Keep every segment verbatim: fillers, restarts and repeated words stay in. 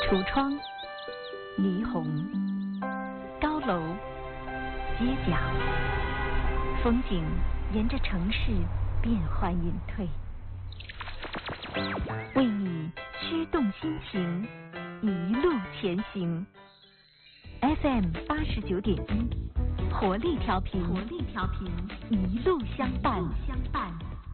橱窗、霓虹、高楼、街角，风景沿着城市变幻隐退，为你驱动心情，一路前行。F M 八十九点一，活力调频，活力调频，一路相伴，相伴。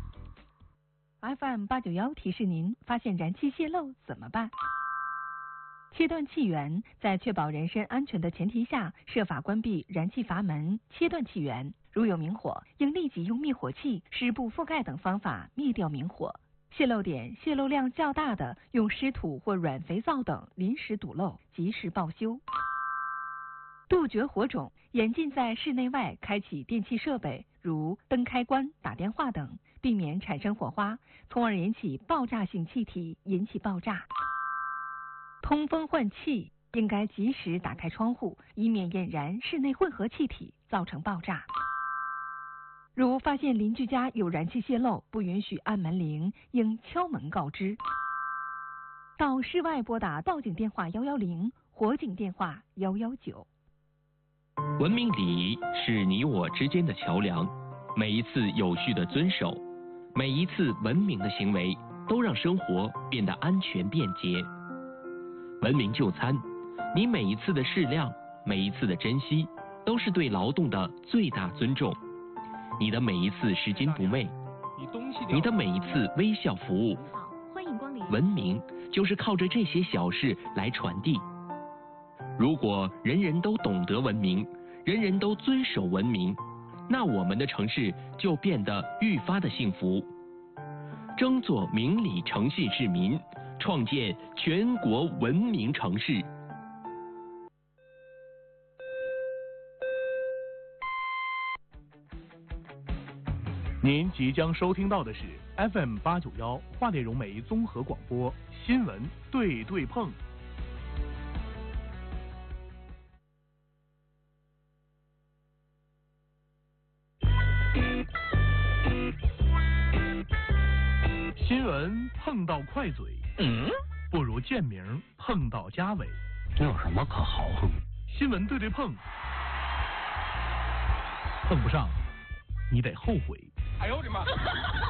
F M 八九幺提示您：发现燃气泄漏怎么办？切断气源，在确保人身安全的前提下，设法关闭燃气阀门，切断气源。如有明火，应立即用灭火器、湿布覆盖等方法灭掉明火。泄漏点、泄漏量较大的，用湿土或软肥皂等临时堵漏，及时报修。杜绝火种，严禁在室内外开启电气设备，如灯开关、打电话等，避免产生火花，从而引起爆炸性气体，引起爆炸。通风换气，应该及时打开窗户，以免引燃室内混合气体，造成爆炸。如发现邻居家有燃气泄漏，不允许按门铃，应敲门告知。到室外拨打报警电话一一零，火警电话一一九。 文明礼仪是你我之间的桥梁，每一次有序的遵守，每一次文明的行为，都让生活变得安全便捷。文明就餐，你每一次的适量，每一次的珍惜，都是对劳动的最大尊重。你的每一次拾金不昧，你的每一次微笑服务， 欢迎光临。 文明就是靠着这些小事来传递。如果人人都懂得文明，人人都遵守文明，那我们的城市就变得愈发的幸福。争做明理诚信市民，创建全国文明城市。 您即将收听到的是 F M 八九幺华电融媒综合广播新闻对对碰。新闻碰到快嘴，嗯，不如贱名碰到家尾。 这有什么可豪横？ 新闻对对碰，碰不上，你得后悔。 哎呦我的妈！